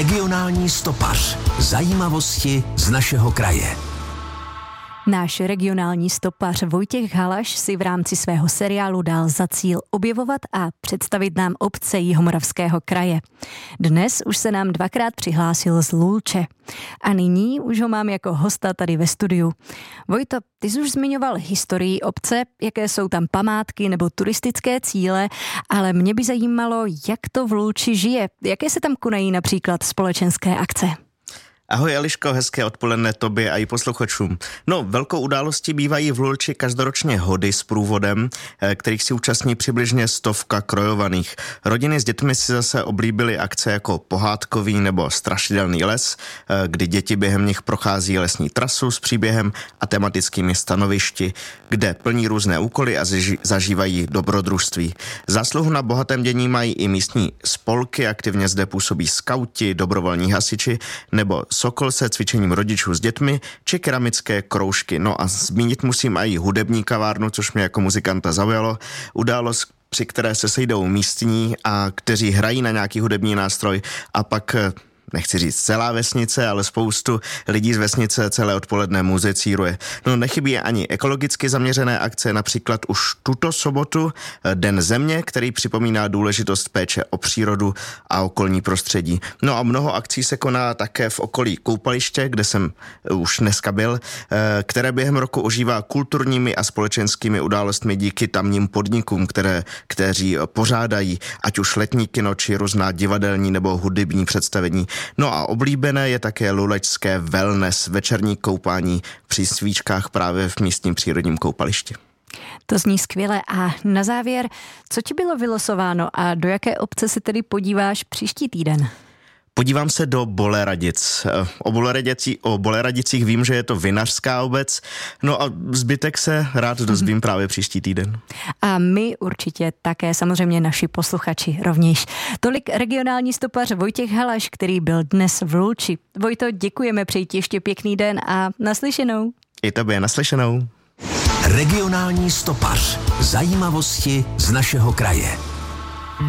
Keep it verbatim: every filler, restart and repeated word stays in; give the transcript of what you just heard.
Regionální stopař. Zajímavosti z našeho kraje. Náš regionální stopař Vojtěch Halaš si v rámci svého seriálu dal za cíl objevovat a představit nám obce Jihomoravského kraje. Dnes už se nám dvakrát přihlásil z Lulče. A nyní už ho mám jako hosta tady ve studiu. Vojto, ty jsi už zmiňoval historii obce, jaké jsou tam památky nebo turistické cíle, ale mě by zajímalo, jak to v Lulči žije. Jaké se tam konají například společenské akce? Ahoj Eliško, hezké odpoledne tobě a i posluchačům. No, velkou událostí bývají v Lulči každoročně hody s průvodem, kterých si účastní přibližně stovka krojovaných. Rodiny s dětmi si zase oblíbily akce jako pohádkový nebo strašidelný les, kdy děti během nich prochází lesní trasu s příběhem a tematickými stanovišti, kde plní různé úkoly a zažívají dobrodružství. Zásluhu na bohatém dění mají i místní spolky, aktivně zde působí skauti, dobrovolní hasiči nebo Sokol se cvičením rodičů s dětmi či keramické kroužky. No a zmínit musím i hudební kavárnu, což mě jako muzikanta zaujalo. Událost, při které se sejdou místní a kteří hrají na nějaký hudební nástroj a pak, nechci říct celá vesnice, ale spoustu lidí z vesnice celé odpoledne muzicíruje. No nechybí ani ekologicky zaměřené akce, například už tuto sobotu Den země, který připomíná důležitost péče o přírodu a okolní prostředí. No a mnoho akcí se koná také v okolí koupaliště, kde jsem už dneska byl, které během roku ožívá kulturními a společenskými událostmi díky tamním podnikům, které, kteří pořádají ať už letní kino, či různá divadelní nebo hudební představení. No a oblíbené je také lulečské wellness, večerní koupání při svíčkách právě v místním přírodním koupališti. To zní skvěle. A na závěr, co ti bylo vylosováno a do jaké obce se tedy podíváš příští týden? Podívám se do Boleradic. O, Boleradici, o Boleradicích vím, že je to vinařská obec, no a zbytek se rád dozvím mm. právě příští týden. A my určitě také, samozřejmě naši posluchači rovněž. Tolik regionální stopař Vojtěch Halaš, který byl dnes v Lulči. Vojto, děkujeme, přeji ti ještě pěkný den a naslyšenou. I tobě naslyšenou. Regionální stopař. Zajímavosti z našeho kraje.